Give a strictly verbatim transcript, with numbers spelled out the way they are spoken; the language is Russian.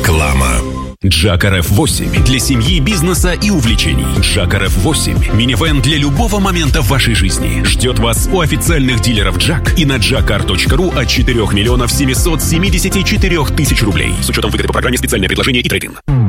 Реклама. Джак эр эф восемь для семьи, бизнеса и увлечений. Джак эр эф восемь – минивэн для любого момента в вашей жизни. Ждет вас у официальных дилеров Джак и на джакар точка ру от четырех миллионов семисот семидесяти четырёх тысяч рублей. С учетом выгоды по программе «Специальное предложение» и трейд-ин.